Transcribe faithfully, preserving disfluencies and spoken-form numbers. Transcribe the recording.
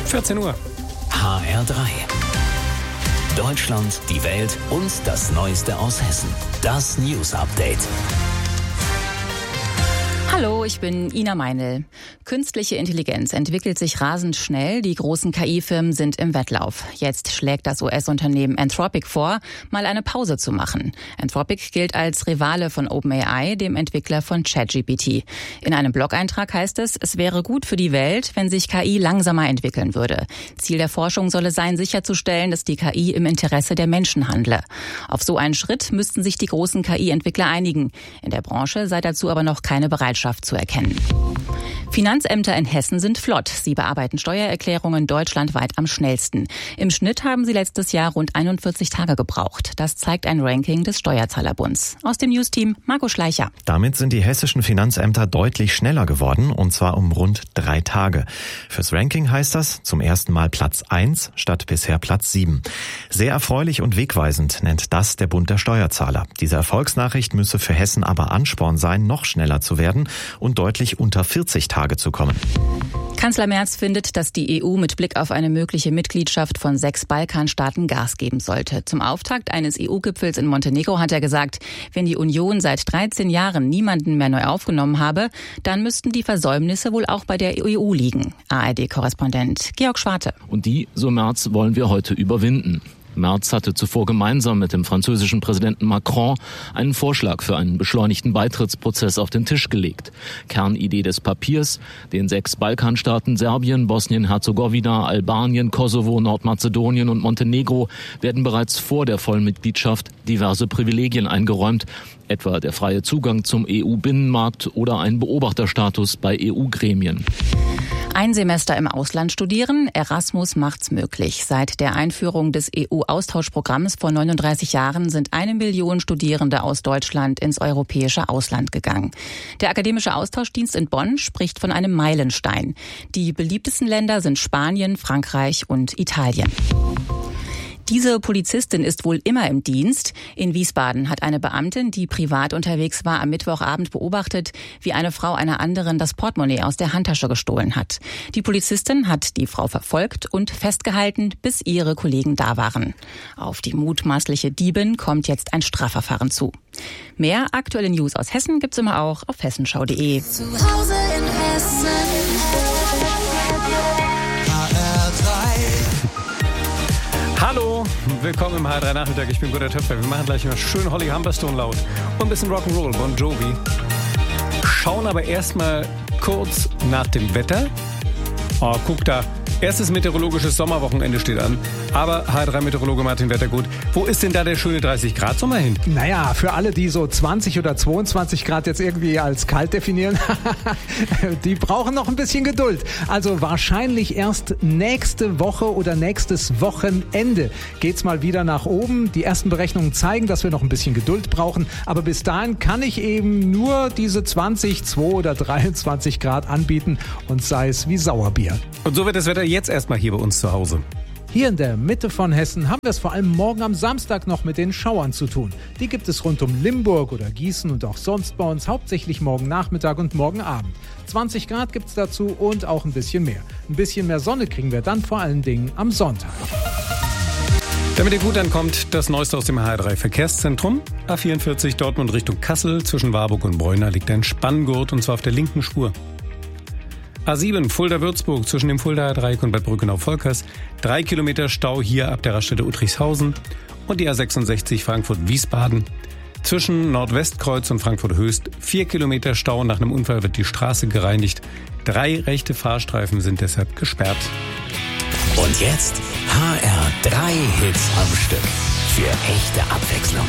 vierzehn Uhr. H R drei. Deutschland, die Welt und das Neueste aus Hessen. Das News Update. Hallo, ich bin Ina Meinl. Künstliche Intelligenz entwickelt sich rasend schnell. Die großen K I-Firmen sind im Wettlauf. Jetzt schlägt das U S-Unternehmen Anthropic vor, mal eine Pause zu machen. Anthropic gilt als Rivale von OpenAI, dem Entwickler von ChatGPT. In einem Blog-Eintrag heißt es, es wäre gut für die Welt, wenn sich K I langsamer entwickeln würde. Ziel der Forschung solle sein, sicherzustellen, dass die K I im Interesse der Menschen handle. Auf so einen Schritt müssten sich die großen K I-Entwickler einigen. In der Branche sei dazu aber noch keine Bereitschaft zu erkennen. Finanzämter in Hessen sind flott. Sie bearbeiten Steuererklärungen deutschlandweit am schnellsten. Im Schnitt haben sie letztes Jahr rund einundvierzig Tage gebraucht. Das zeigt ein Ranking des Steuerzahlerbunds. Aus dem News-Team Marco Schleicher. Damit sind die hessischen Finanzämter deutlich schneller geworden, und zwar um rund drei Tage. Fürs Ranking heißt das zum ersten Mal Platz eins statt bisher Platz sieben. Sehr erfreulich und wegweisend nennt das der Bund der Steuerzahler. Diese Erfolgsnachricht müsse für Hessen aber Ansporn sein, noch schneller zu werden und deutlich unter vierzig Tage zu kommen. Kanzler Merz findet, dass die E U mit Blick auf eine mögliche Mitgliedschaft von sechs Balkanstaaten Gas geben sollte. Zum Auftakt eines E U-Gipfels in Montenegro hat er gesagt, wenn die Union seit dreizehn Jahren niemanden mehr neu aufgenommen habe, dann müssten die Versäumnisse wohl auch bei der E U liegen. A R D-Korrespondent Georg Schwarte. Und die, so Merz, wollen wir heute überwinden. Merz hatte zuvor gemeinsam mit dem französischen Präsidenten Macron einen Vorschlag für einen beschleunigten Beitrittsprozess auf den Tisch gelegt. Kernidee des Papiers: den sechs Balkanstaaten Serbien, Bosnien-Herzegowina, Albanien, Kosovo, Nordmazedonien und Montenegro werden bereits vor der Vollmitgliedschaft diverse Privilegien eingeräumt, etwa der freie Zugang zum E U-Binnenmarkt oder ein Beobachterstatus bei E U-Gremien. Ein Semester im Ausland studieren, Erasmus macht's möglich. Seit der Einführung des E U-Austauschprogramms vor neununddreißig Jahren sind eine Million Studierende aus Deutschland ins europäische Ausland gegangen. Der Akademische Austauschdienst in Bonn spricht von einem Meilenstein. Die beliebtesten Länder sind Spanien, Frankreich und Italien. Diese Polizistin ist wohl immer im Dienst. In Wiesbaden hat eine Beamtin, die privat unterwegs war, am Mittwochabend beobachtet, wie eine Frau einer anderen das Portemonnaie aus der Handtasche gestohlen hat. Die Polizistin hat die Frau verfolgt und festgehalten, bis ihre Kollegen da waren. Auf die mutmaßliche Diebin kommt jetzt ein Strafverfahren zu. Mehr aktuelle News aus Hessen gibt's immer auch auf hessenschau punkt de. Zu Hause in Hessen. H R drei. Hallo, willkommen im H R drei Nachmittag. Ich bin Gunnar Töpfer. Wir machen gleich mal schön Holly Humberstone laut und ein bisschen Rock'n'Roll, Bon Jovi. Schauen aber erstmal kurz nach dem Wetter. Oh, guck da. Erstes meteorologisches Sommerwochenende steht an. Aber H R drei Meteorologe Martin Wettergut, wo ist denn da der schöne dreißig Grad Sommer hin? Naja, für alle, die so zwanzig oder zweiundzwanzig Grad jetzt irgendwie als kalt definieren, die brauchen noch ein bisschen Geduld. Also wahrscheinlich erst nächste Woche oder nächstes Wochenende geht's mal wieder nach oben. Die ersten Berechnungen zeigen, dass wir noch ein bisschen Geduld brauchen. Aber bis dahin kann ich eben nur diese zwanzig, zwei oder dreiundzwanzig Grad anbieten und sei es wie Sauerbier. Und so wird das Wetter jetzt erstmal hier bei uns zu Hause. Hier in der Mitte von Hessen haben wir es vor allem morgen am Samstag noch mit den Schauern zu tun. Die gibt es rund um Limburg oder Gießen und auch sonst bei uns, hauptsächlich morgen Nachmittag und morgen Abend. zwanzig Grad gibt es dazu und auch ein bisschen mehr. Ein bisschen mehr Sonne kriegen wir dann vor allen Dingen am Sonntag. Damit ihr gut ankommt, das Neueste aus dem H R drei Verkehrszentrum. A vierundvierzig Dortmund Richtung Kassel, zwischen Warburg und Bräuna liegt ein Spanngurt, und zwar auf der linken Spur. A sieben Fulda-Würzburg zwischen dem Fuldaer Dreieck und Bad Brückenau-Volkers. Drei Kilometer Stau hier ab der Raststätte Uttrichshausen. Und die A sechsundsechzig Frankfurt-Wiesbaden. Zwischen Nordwestkreuz und Frankfurt-Höchst vier Kilometer Stau. Nach einem Unfall wird die Straße gereinigt. Drei rechte Fahrstreifen sind deshalb gesperrt. Und jetzt H R drei Hits am Stück. Für echte Abwechslung.